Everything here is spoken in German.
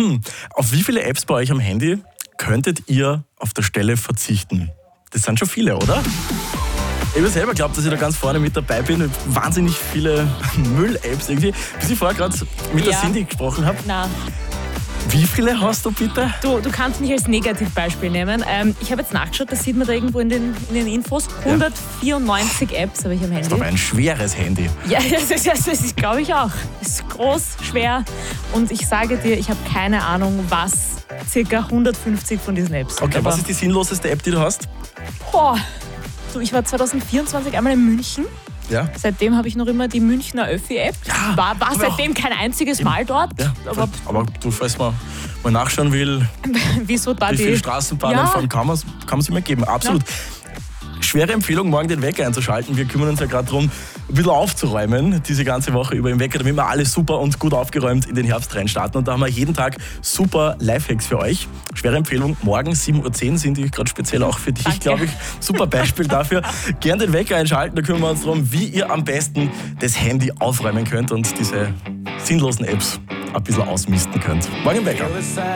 Auf wie viele Apps bei euch am Handy könntet ihr auf der Stelle verzichten? Das sind schon viele, oder? Ich habe selber geglaubt, dass ich da ganz vorne mit dabei bin. Wahnsinnig viele Müll-Apps irgendwie. Bis ich vorher gerade mit der Cindy gesprochen habe. Na, Wie viele hast du bitte? du kannst mich als Negativbeispiel nehmen. Ich habe jetzt nachgeschaut, das sieht man da irgendwo in den Infos. 194 Apps habe ich am Das ist Handy. aber ein schweres Handy. Ja, das ist glaube ich auch. Es ist groß, schwer und ich sage dir, ich habe keine Ahnung, was circa 150 von diesen Apps. Okay, Aber, was ist die sinnloseste App, die du hast? boah, du, ich war 2024 einmal in München. Ja. Seitdem habe ich noch immer die Münchner Öffi-App. Ja, War aber seitdem kein einziges Mal dort. Ja, aber du, falls man mal nachschauen will, Wieso da wie die... viele Straßenbahnen Ja. fahren, kann man es immer geben. Absolut. Schwere Empfehlung, morgen den Wecker einzuschalten. Wir kümmern uns ja gerade darum, ein bisschen aufzuräumen, diese ganze Woche über im Wecker, damit wir alle super und gut aufgeräumt in den Herbst reinstarten. Und da haben wir jeden Tag super Lifehacks für euch. Schwere Empfehlung, morgen 7.10 Uhr sind die gerade speziell auch für dich, Danke. glaube ich. Super Beispiel dafür. Gern den Wecker einschalten, da kümmern wir uns darum, wie ihr am besten das Handy aufräumen könnt und diese sinnlosen Apps ein bisschen ausmisten könnt. Morgen im Wecker.